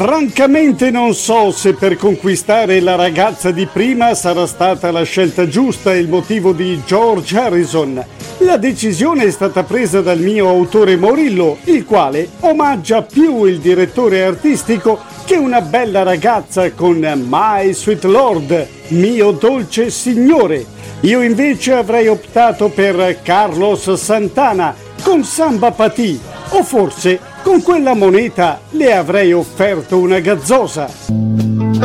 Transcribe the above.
Francamente non so se per conquistare la ragazza di prima sarà stata la scelta giusta il motivo di George Harrison. La decisione è stata presa dal mio autore Morillo, il quale omaggia più il direttore artistico che una bella ragazza con My Sweet Lord, mio dolce signore. Io invece avrei optato per Carlos Santana con Samba Patì, o forse con quella moneta le avrei offerto una gazzosa.